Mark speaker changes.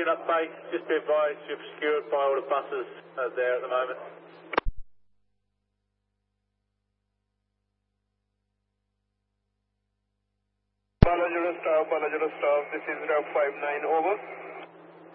Speaker 1: engine up base. Just be advised you're obscured by all the buses there at the moment.
Speaker 2: Palajura staff, this is Route 59, over.